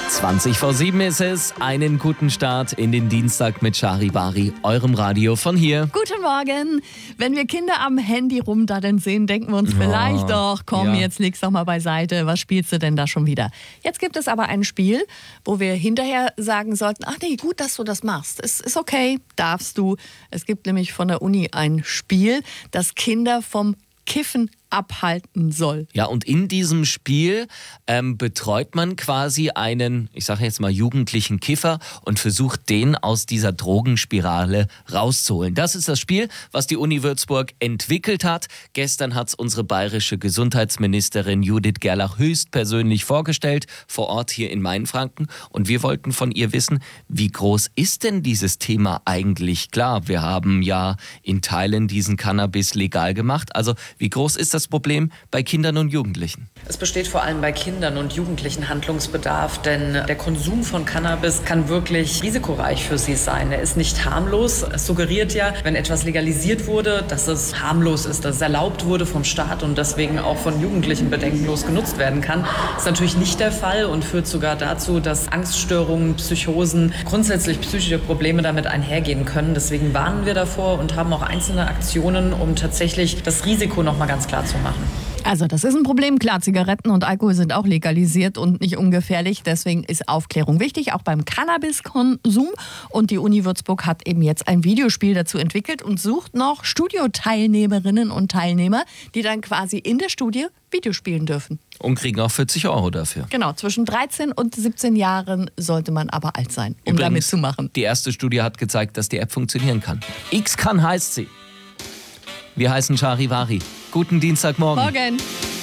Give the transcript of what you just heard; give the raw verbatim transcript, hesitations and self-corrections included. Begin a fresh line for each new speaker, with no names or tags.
zwanzig vor sieben ist es. Einen guten Start in den Dienstag mit Charivari, eurem Radio von hier.
Guten Morgen. Wenn wir Kinder am Handy rumdaddeln sehen, denken wir uns vielleicht doch, komm,
ja.
jetzt leg's doch mal beiseite. Was spielst du denn da schon wieder? Jetzt gibt es aber ein Spiel, wo wir hinterher sagen sollten, ach nee, gut, dass du das machst. Es ist okay, darfst du. Es gibt nämlich von der Uni ein Spiel, das Kinder vom Kiffen abhalten soll.
Ja, und in diesem Spiel ähm, betreut man quasi einen, ich sage jetzt mal, jugendlichen Kiffer und versucht, den aus dieser Drogenspirale rauszuholen. Das ist das Spiel, was die Uni Würzburg entwickelt hat. Gestern hat es unsere bayerische Gesundheitsministerin Judith Gerlach höchstpersönlich vorgestellt, vor Ort hier in Mainfranken. Und wir wollten von ihr wissen, wie groß ist denn dieses Thema eigentlich? Klar, wir haben ja in Teilen diesen Cannabis legal gemacht. Also wie groß ist das Das Problem bei Kindern und Jugendlichen?
Es besteht vor allem bei Kindern und Jugendlichen Handlungsbedarf, denn der Konsum von Cannabis kann wirklich risikoreich für sie sein. Er ist nicht harmlos. Es suggeriert ja, wenn etwas legalisiert wurde, dass es harmlos ist, dass es erlaubt wurde vom Staat und deswegen auch von Jugendlichen bedenkenlos genutzt werden kann. Das ist natürlich nicht der Fall und führt sogar dazu, dass Angststörungen, Psychosen, grundsätzlich psychische Probleme damit einhergehen können. Deswegen warnen wir davor und haben auch einzelne Aktionen, um tatsächlich das Risiko noch mal ganz klar zu machen.
Also das ist ein Problem. Klar, Zigaretten und Alkohol sind auch legalisiert und nicht ungefährlich. Deswegen ist Aufklärung wichtig, auch beim Cannabiskonsum. Und die Uni Würzburg hat eben jetzt ein Videospiel dazu entwickelt und sucht noch Studioteilnehmerinnen und Teilnehmer, die dann quasi in der Studie Video spielen dürfen.
Und kriegen auch vierzig Euro dafür.
Genau, zwischen dreizehn und siebzehn Jahren sollte man aber alt sein, um
Übrigens,
damit zu machen.
Die erste Studie hat gezeigt, dass die App funktionieren kann. X kann heißt sie. Wir heißen Charivari. Guten Dienstagmorgen.
Morgen.